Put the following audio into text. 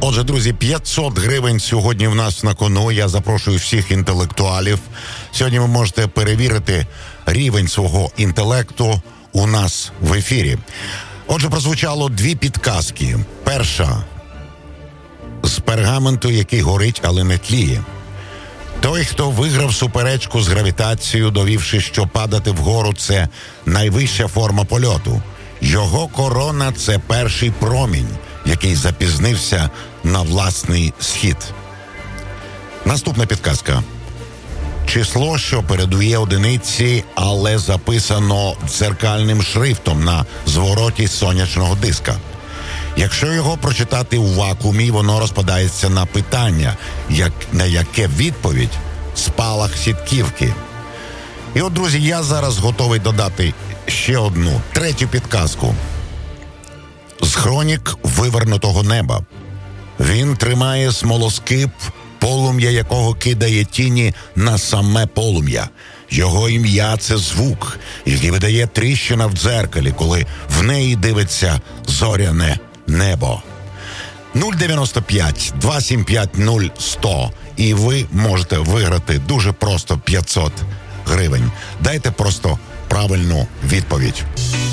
Отже, друзі, 500 гривень сьогодні в нас на кону. Я запрошую всіх інтелектуалів. Сьогодні ви можете перевірити рівень свого інтелекту у нас в ефірі. Отже, прозвучало дві підказки. Перша – з пергаменту, який горить, але не тліє. Той, хто виграв суперечку з гравітацією, довівши, що падати вгору – це найвища форма польоту. Його корона – це перший промінь, який запізнився на власний схід. Наступна підказка. Число, що передує одиниці, але записано дзеркальним шрифтом на звороті сонячного диска. Якщо його прочитати у вакуумі, воно розпадається на питання, на яке відповідь – спалах сітківки. І от, друзі, я зараз готовий додати ще одну, третю підказку. З хронік вивернутого неба. Він тримає смолоскип, полум'я якого кидає тіні на саме полум'я. Його ім'я – це звук, який видає тріщина в дзеркалі, коли в неї дивиться зоряне небо. 095 275 0100, і ви можете виграти дуже просто 500 гривень. Дайте просто правильну відповідь.